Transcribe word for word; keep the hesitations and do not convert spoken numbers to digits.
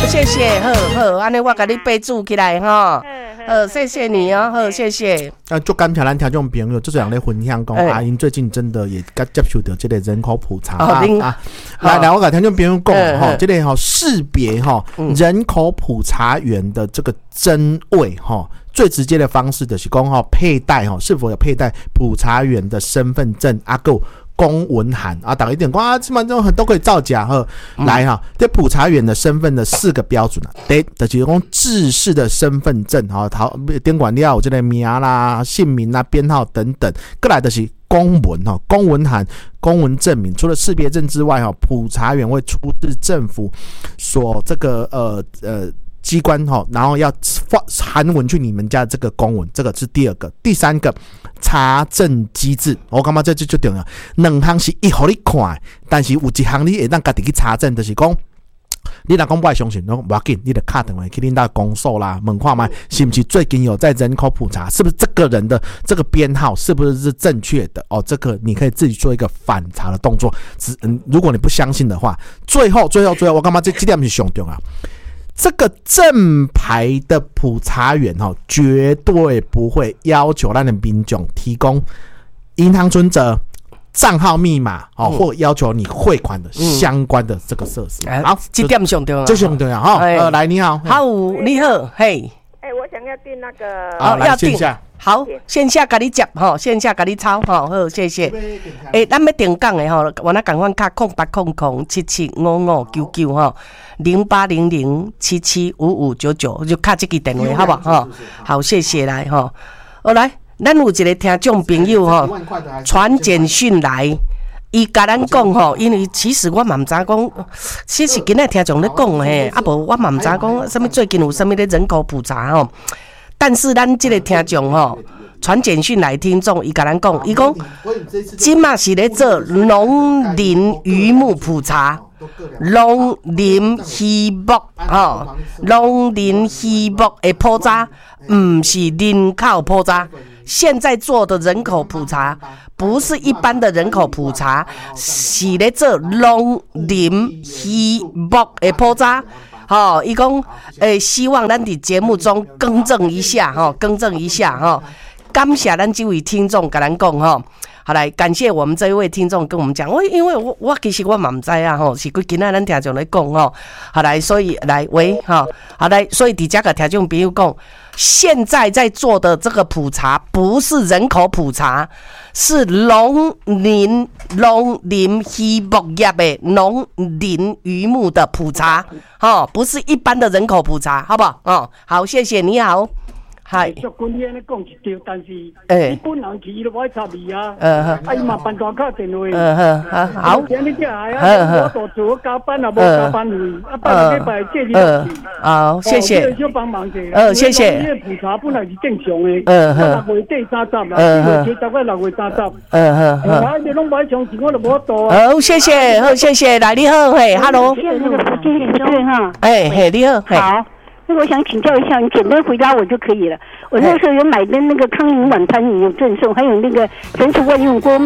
谢谢，好好，安尼我给你备注起来哈。呃，谢谢你哦，好，谢谢。 啊，就感谢咱听众朋友，就是人咧分享讲，阿英最近真的也接受到这个人口普查啊啊！来来，我跟听众朋友讲哈，这个哈识别哈人口普查员的这个真伪哈，最直接的方式就是讲哈佩戴哈是否有佩戴普查员的身份证啊够。公文函啊，打一点光啊，基本上很都可以造假哈。来哈，这普查员的身份的四个标准啊，第一就是讲制式的身份证哈，好，点管了这个名啦、姓名啦、编号等等，过来的是公文哈，公文函、公文证明。除了识别证之外哈，普查员会出示政府所这个呃呃。机关哈，然后要发函文去你们家的这个公文，这个是第二个。第三个查证机制，我感觉这就就重要。两项是一互你看，但是有一项你会当家己去查证，就是讲你若讲不爱相信，侬无要紧，你得打电话去恁家公所啦，问看卖是不是最近有在人口普查，是不是这个人的这个编号是不是是正确的哦？这个你可以自己做一个反查的动作。只嗯，如果你不相信的话，最后最后最后，我感觉这这点是上重要。这个正牌的普查员哈，绝对不会要求咱的民众提供银行存折、账号密码哦，或要求你汇款的相关的这个设施。 嗯、好，这点上重要， 这上重要哈。呃，来，你好， 好，你好，嘿。 哎、欸，我想要订那个， 哦，要订。好，线下给你接哈，线下给你抄哈，好，谢谢。诶、欸，咱要定讲的吼，我那赶快卡空八空空七七五五九九哈，零八零零七七五五九九，就卡这个电话，好不好？哈，好，谢谢来哈。好来，咱有一个听众朋友哈，传简讯来。伊甲咱讲吼，因为其实我嘛毋知讲，其实今仔听众咧讲嘿，啊无我嘛毋知讲，什么最近有什么咧人口普查吼。但是咱这个听众吼，传简讯来听众，伊甲咱讲，伊讲，今嘛是咧做农林渔牧普查，农林渔牧吼，农林渔牧的普查，毋是人口普查。现在做的人口普查不是一般的人口普查，是咧做农林渔牧的普查。好、哦，伊讲，诶，希望咱伫节目中更正一下，哈、哦，更正一下，哈、哦。感谢咱这位听众跟咱讲，哈、哦。好来，感谢我们这一位听众跟我们讲，我因为我我其实我嘛唔知啊，吼，是佢今仔咱听众来讲吼，好来，所以来喂，哈，好来，所以底下个听众朋友讲，现在在做的这个普查不是人口普查，是农林农林渔牧业的农林渔牧的普查，哈，不是一般的人口普查，好不好？哦，好，谢谢，你好。系， 祝君你安尼讲是对，但是诶， 你本人去伊都无爱插你啊。 嗯哼， 啊伊嘛办大卡电话。 嗯哼，好。 今日这来啊，我都做加班啊，无加班费，啊，拜礼拜借你落去。 好，谢谢。 小帮忙者。 呃，谢谢。 因为普查本来是正常的。 嗯哼。 六月底三十啦，四月七十到六月三十。 嗯哼。 啊，你拢无爱相信，我就无多。 好，谢谢，好，谢谢，来，你好，嘿 ，hello。 谢谢那个福建人对哈。 哎，嘿，你好， 好。那我想请教一下，你简单回答我就可以了。我那时候有买的那个康宁晚餐饮有赠送，还有那个神厨外用锅。